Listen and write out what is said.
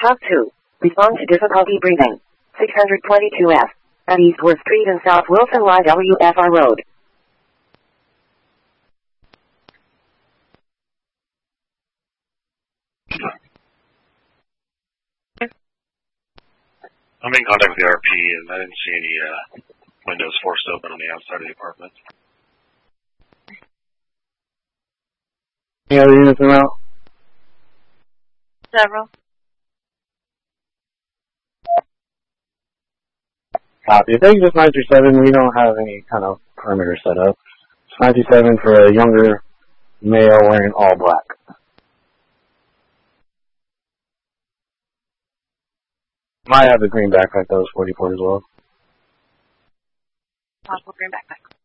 Talk to. Respond to difficulty breathing. 622F. At Eastworth Street and South Wilson YWFR Road. I'm in contact with the RP, and I didn't see any windows forced open on the outside of the apartment. Any other units around? Several. Copy. If they just 937, we don't have any kind of perimeter set up. 937 for a younger male wearing all black. Might have the green backpack that was 44 as well. Possible green backpack.